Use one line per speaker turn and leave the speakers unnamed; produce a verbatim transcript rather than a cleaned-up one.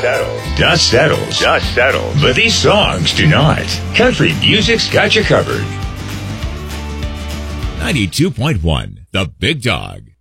settles. Dust settles. Dust settles. But these songs do not. Country music's got you covered.
ninety-two point one, The Big Dog.